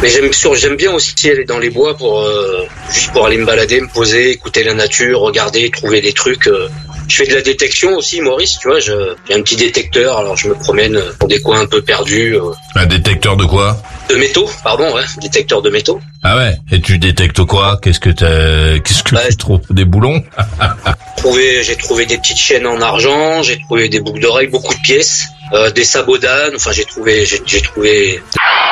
Mais j'aime bien aussi aller dans les bois pour juste pour aller me balader, me poser, écouter la nature, regarder, trouver des trucs. Je fais de la détection aussi, Maurice, tu vois, j'ai un petit détecteur, alors je me promène dans des coins un peu perdus. Un détecteur de quoi? De métaux, pardon, ouais, détecteur de métaux. Ah ouais, et tu détectes quoi? Qu'est-ce que tu trouves? Des boulons? J'ai trouvé des petites chaînes en argent, j'ai trouvé des boucles d'oreilles, beaucoup de pièces, des sabots d'âne, enfin j'ai trouvé